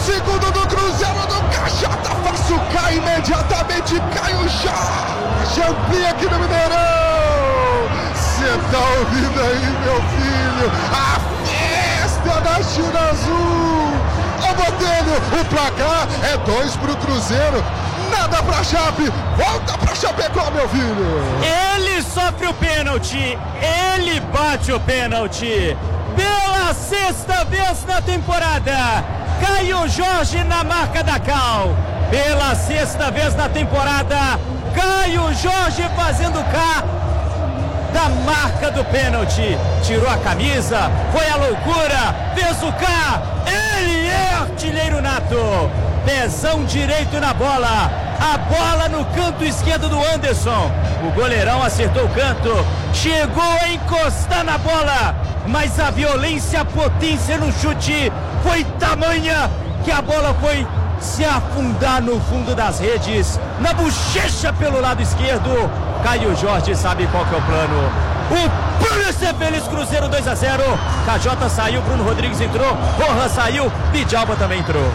segundo do Cruzeiro do Cajota, faz o K imediatamente, Caio Jorge, amplia aqui no Mineirão. Você tá ouvindo aí, meu filho? A festa da China Azul. Ô Botelho, o placar é 2 pro Cruzeiro, nada pra Chape, volta pra Chapecó, meu filho. Ele sofre o pênalti, ele bate o pênalti. Pela 6ª vez na temporada, Caio Jorge na marca da Cal. Pela 6ª vez na temporada, Caio Jorge fazendo K da marca do pênalti. Tirou a camisa, foi a loucura, fez o K. Ele é artilheiro nato. Pezão direito na bola. A bola no canto esquerdo do Anderson. O goleirão acertou o canto. Chegou a encostar na bola, mas a violência, a potência no chute foi tamanha que a bola foi se afundar no fundo das redes, na bochecha pelo lado esquerdo. Caio Jorge sabe qual que é o plano. O plano é ser feliz. Cruzeiro 2-0. KJ saiu, Bruno Rodrigues entrou, Rohan saiu, Vidalba também entrou.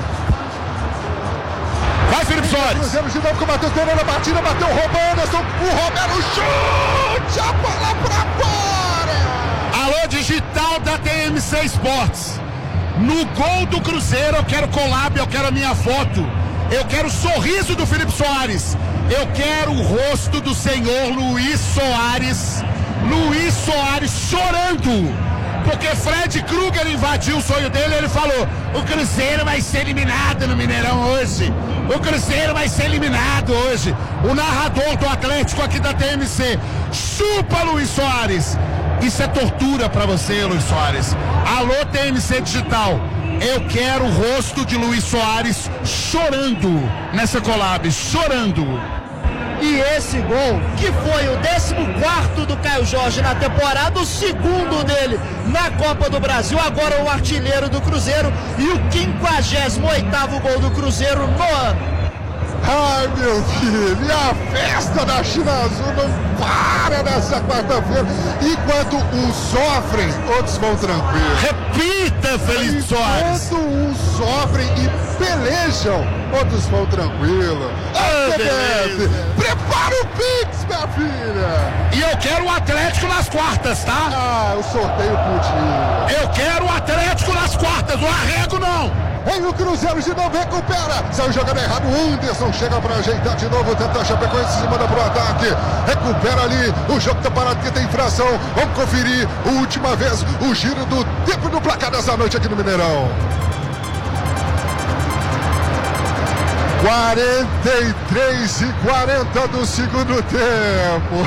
Vai, Felipe Soares. Cruzeiro de novo com o Matheus Pereira, batida, bateu o Anderson, o Romero chute, a bola pra fora. Alô, digital da TMC Esportes. No gol do Cruzeiro eu quero collab, eu quero a minha foto. Eu quero o sorriso do Felipe Soares. Eu quero o rosto do senhor Luiz Soares. Luiz Soares chorando. Porque Fred Krueger invadiu o sonho dele. Ele falou: o Cruzeiro vai ser eliminado no Mineirão hoje. O Cruzeiro vai ser eliminado hoje. O narrador do Atlético aqui da TMC: chupa, Luiz Soares. Isso é tortura pra você, Luiz Soares. Alô, TMC Digital. Eu quero o rosto de Luiz Soares chorando nessa collab, chorando. E esse gol, que foi o 14º do Caio Jorge na temporada, o segundo dele na Copa do Brasil, agora o artilheiro do Cruzeiro e o 58º gol do Cruzeiro no ano. Ai, meu filho, e a festa da China Azul não para nessa quarta-feira. Enquanto uns sofrem, outros vão tranquilos. Repita, Felipe Soares. Enquanto uns sofrem e pelejam, outros vão tranquilo. Prepara o Pix, minha filha. E eu quero o Atlético nas quartas, tá? Ah, o sorteio podia. Eu quero o Atlético nas quartas, o arrego não. Aí o Cruzeiro de novo recupera. Saiu jogando errado. O Anderson chega pra ajeitar de novo. Tenta a Chapecoense, se manda pro ataque. Recupera ali. O jogo tá parado porque tem infração. Vamos conferir. Última vez o giro do tempo do placar dessa noite aqui no Mineirão. 43:40 do segundo tempo.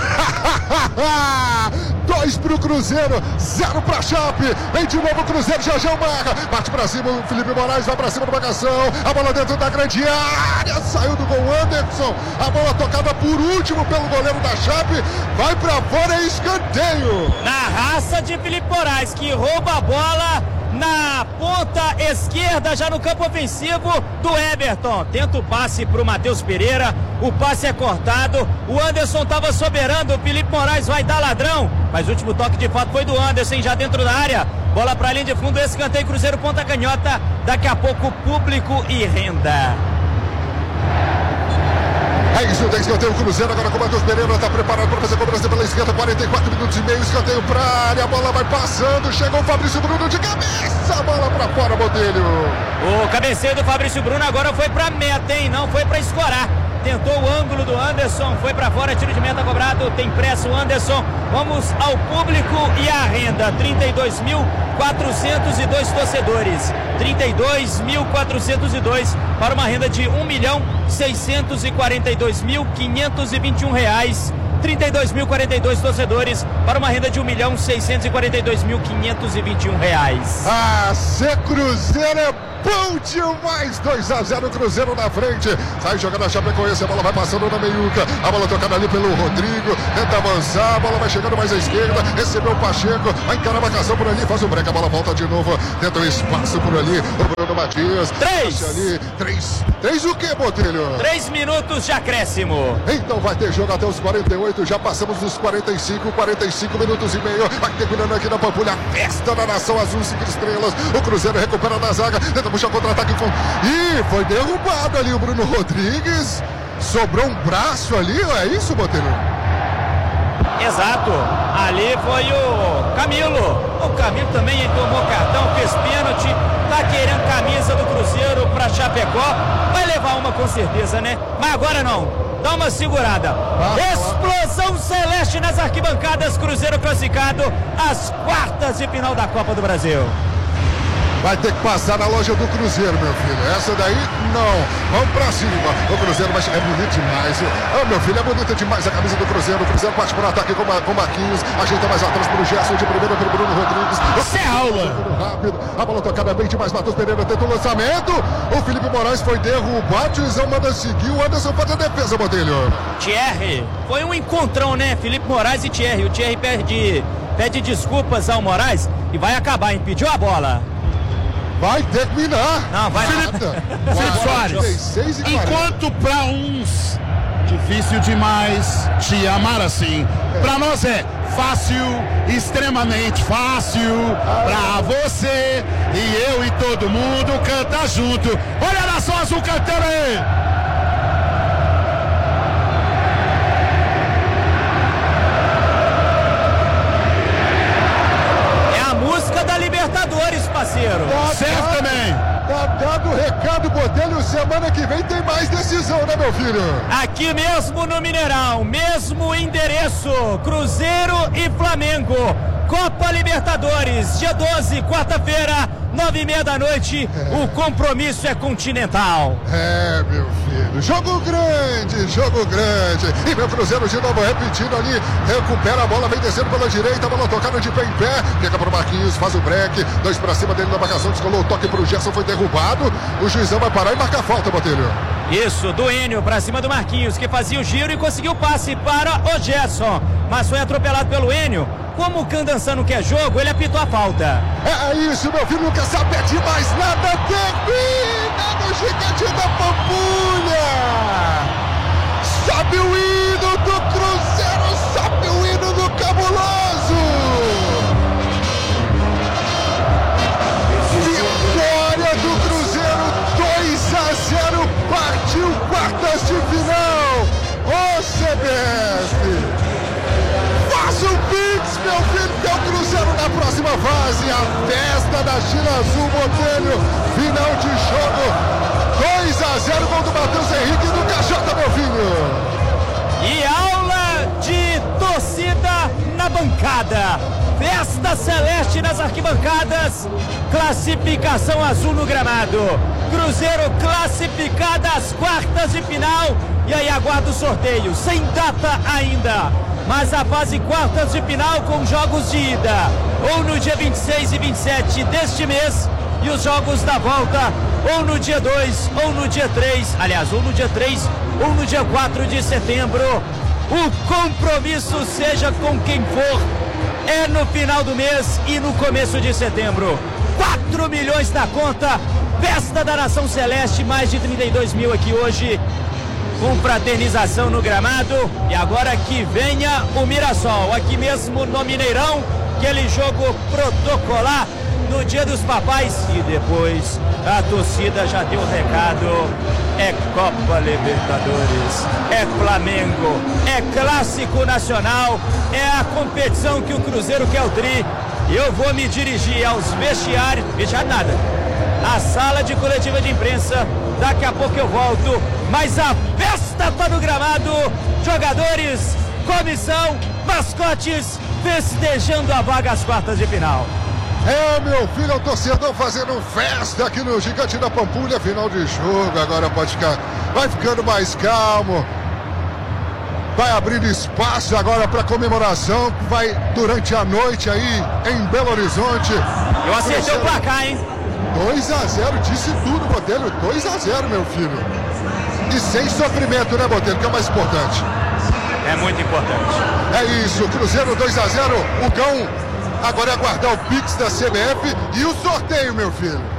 2 pro Cruzeiro, 0 pra Chape. Vem de novo o Cruzeiro, já marca. Bate pra cima o Felipe Moraes, vai pra cima da marcação. A bola dentro da grande área. Saiu do gol Anderson. A bola tocada por último pelo goleiro da Chape. Vai pra fora, é escanteio. Na raça de Felipe Moraes, que rouba a bola na ponta esquerda, já no campo ofensivo do Everton. Tenta o passe pro Matheus Pereira, o passe é cortado, o Anderson estava soberano, o Felipe Moraes vai dar ladrão, mas o último toque de fato foi do Anderson, já dentro da área. Bola pra linha de fundo, escanteio, Cruzeiro ponta canhota, daqui a pouco público e renda. É isso, tem escanteio o Cruzeiro agora com o Matheus Pereira, tá preparado para fazer cobrança pela esquerda, 44 minutos e meio, escanteio pra área, a bola vai passando, chegou o Fabrício Bruno de cabeça, a bola pra fora, Botelho. O cabeceio do Fabrício Bruno agora foi pra meta, hein, não foi pra escorar. Tentou o ângulo do Anderson, foi pra fora, tiro de meta cobrado, tem pressa o Anderson. Vamos ao público e à renda, 32.402 torcedores, 32.402 para uma renda de R$1.642.521, 32.042 torcedores para uma renda de R$1.642.521. Ah, ser Cruzeiro é bom demais, 2-0, Cruzeiro na frente, sai jogando a Chapecoense, a bola vai passando na meiuca, a bola tocada ali pelo Rodrigo, tenta avançar, a bola vai chegando mais à esquerda, recebeu o Pacheco, vai encarar a marcação por ali, faz o break, a bola volta de novo, tenta o espaço por ali, o Bruno Matias. 3. Ali, 3 o que, Botelho? 3 minutos de acréscimo. Então vai ter jogo até os 48, já passamos dos 45 minutos e meio. Vai terminando aqui na Pampulha, a festa da Nação Azul, 5 estrelas. O Cruzeiro recupera na zaga, tenta puxar contra-ataque. Ih, foi derrubado ali o Bruno Rodrigues. Sobrou um braço ali, é isso, Botelho? Exato, ali foi o Camilo. O Camilo também tomou cartão, fez pênalti, tá querendo camisa do Cruzeiro pra Chapecó. Vai levar uma com certeza, né? Mas agora não, dá uma segurada. Explosão celeste nas arquibancadas, Cruzeiro classificado às quartas de final da Copa do Brasil. Vai ter que passar na loja do Cruzeiro, meu filho. Essa daí, não. Vamos pra cima. O Cruzeiro vai... É bonito demais. Meu filho, é bonita demais a camisa do Cruzeiro. O Cruzeiro parte para o ataque com Marquinhos. Ajeita mais atrás pro Gerson. De primeira pelo Bruno Rodrigues. Isso é aula. Rápido. A bola tocada bem demais. Matheus Pereira tenta o lançamento. O Felipe Moraes foi derrubado. O Juizão manda seguir. O Anderson faz a defesa, Botelho. Thierry. Foi um encontrão, né? Felipe Moraes e Thierry. O Thierry pede desculpas ao Moraes e vai acabar, hein? Pediu a bola. Vai terminar. Não, vai. Felipe Soares, enquanto pra uns difícil demais te amar assim, pra nós é fácil, extremamente fácil. Pra você e eu e todo mundo canta junto. Olha a Nação Azul cantando aí. Libertadores, parceiro. Certo também. Tá dado o recado, Botelho. Semana que vem tem mais decisão, né, meu filho? Aqui mesmo no Mineirão, mesmo endereço, Cruzeiro e Flamengo. Copa Libertadores, dia 12, quarta-feira, 9h30 da noite. O compromisso é continental. É, meu filho. Jogo grande, jogo grande. E meu Cruzeiro de novo repetindo ali. Recupera a bola, vem descendo pela direita. A bola tocada de pé em pé. Fica pro Marquinhos, faz o break. 2 pra cima dele na marcação. Descolou o toque pro Gerson, foi derrubado. O juizão vai parar e marcar a falta, Botelho. Isso, do Enio pra cima do Marquinhos, que fazia o giro e conseguiu o passe para o Gerson. Mas foi atropelado pelo Enio. Como o Candançano quer jogo, ele apitou a falta. É isso, meu filho, não quer saber de mais nada. Termina no Gigante da Pampulha. Sobe o hino do Cruzeiro, sobe o hino do Cabuloso. Vitória do Cruzeiro, 2-0, partiu quartas de final. Ô CBF, faça um Pix, meu filho, que é o Cruzeiro na próxima fase. A festa da China Azul, Botelho, final de jogo, 2-0, gol do Matheus Henrique e do Cachota, meu filho. E aula de torcida na bancada. Festa celeste nas arquibancadas. Classificação azul no gramado. Cruzeiro classificado às quartas de final. E aí aguarda o sorteio, sem data ainda. Mas a fase quartas de final com jogos de ida, ou no dia 26 e 27 deste mês, e os jogos da volta, ou no dia 2, ou no dia 3, aliás, ou no dia 3, ou no dia 4 de setembro. O compromisso, seja com quem for, é no final do mês e no começo de setembro. 4 milhões na conta, festa da Nação Celeste, mais de 32 mil aqui hoje. Com fraternização no gramado. E agora que venha o Mirassol, aqui mesmo no Mineirão, aquele jogo protocolar no Dia dos Papais. E depois a torcida já deu o recado: é Copa Libertadores, é Flamengo, é Clássico Nacional, é a competição que o Cruzeiro quer o tri. Eu vou me dirigir aos vestiários, vestiário nada, a sala de coletiva de imprensa. Daqui a pouco eu volto, mas a festa tá no gramado. Jogadores, comissão, mascotes festejando a vaga às quartas de final. É, meu filho, é o torcedor fazendo festa aqui no Gigante da Pampulha. Final de jogo, agora pode ficar, vai ficando mais calmo. Vai abrindo espaço agora para comemoração, que vai durante a noite aí em Belo Horizonte. Eu acertei o placar, hein? 2-0, disse tudo, Botelho. 2-0, meu filho. E sem sofrimento, né, Botelho? Que é o mais importante. É muito importante. É isso, Cruzeiro 2-0. O Gão agora é aguardar o Pix da CBF e o sorteio, meu filho.